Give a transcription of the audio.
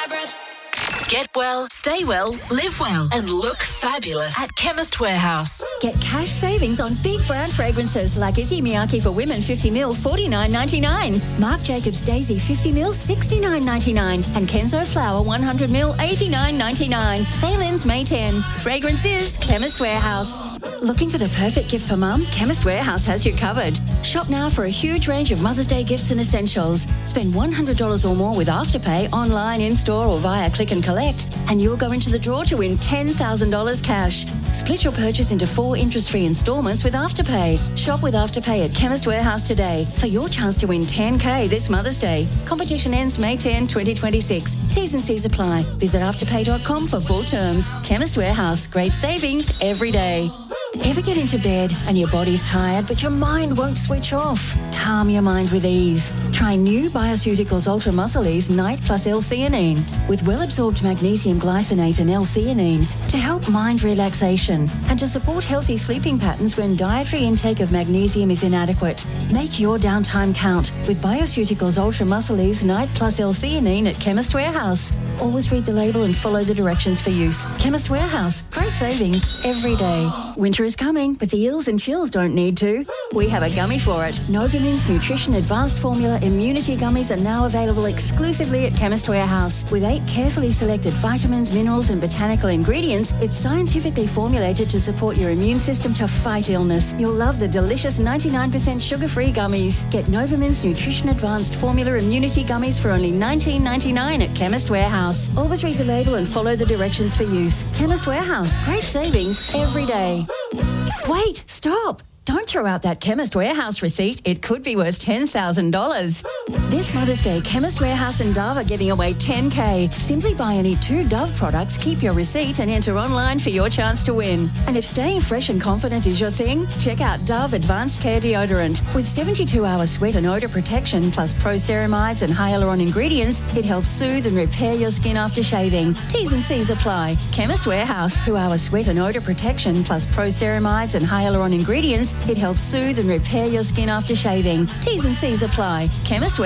breath. Get well, stay well, live well, and look fabulous at Chemist Warehouse. Get cash savings on big brand fragrances like Issey Miyake for Women 50ml $49.99, Marc Jacobs Daisy 50ml $69.99, and Kenzo Flower 100ml $89.99. Sale ends May 10. Fragrances, Chemist Warehouse. Looking for the perfect gift for mum? Chemist Warehouse has you covered. Shop now for a huge range of Mother's Day gifts and essentials. Spend $100 or more with Afterpay online, in-store or via click and collect, and you'll go into the draw to win $10,000 cash. Split your purchase into 4 interest-free instalments with Afterpay. Shop with Afterpay at Chemist Warehouse today for your chance to win $10,000 this Mother's Day. Competition ends May 10, 2026. T's and C's apply. Visit afterpay.com for full terms. Chemist Warehouse. Great savings every day. Ever get into bed and your body's tired but your mind won't switch off? Calm your mind with ease. Try new Bioceuticals Ultra Muscle Ease Night Plus L-theanine with well-absorbed magnesium glycinate and L-theanine to help mind relaxation and to support healthy sleeping patterns when dietary intake of magnesium is inadequate. Make your downtime count with Bioceuticals Ultra Muscle Ease Night Plus L-theanine at Chemist Warehouse. Always read the label and follow the directions for use. Chemist Warehouse. Great savings every day. Winter is coming, but the ills and chills don't need to. We have a gummy for it. Novamin's Nutrition Advanced Formula Immunity Gummies are now available exclusively at Chemist Warehouse. With 8 carefully selected vitamins, minerals and botanical ingredients, it's scientifically formulated to support your immune system to fight illness. You'll love the delicious 99% sugar-free gummies. Get Novamin's Nutrition Advanced Formula Immunity Gummies for only $19.99 at Chemist Warehouse. Always read the label and follow the directions for use. Chemist Warehouse. Great savings every day. Wait, stop. Don't throw out that Chemist Warehouse receipt. It could be worth $10,000. This Mother's Day, Chemist Warehouse and Dove are giving away $10,000. Simply buy any 2 Dove products, keep your receipt and enter online for your chance to win. And if staying fresh and confident is your thing, check out Dove Advanced Care Deodorant. With 72-hour sweat and odor protection plus pro-ceramides and hyaluron ingredients, it helps soothe and repair your skin after shaving. T's and C's apply. Chemist Warehouse. 2-hour sweat and odor protection plus pro-ceramides and hyaluron ingredients, it helps soothe and repair your skin after shaving. T's and C's apply. Chemist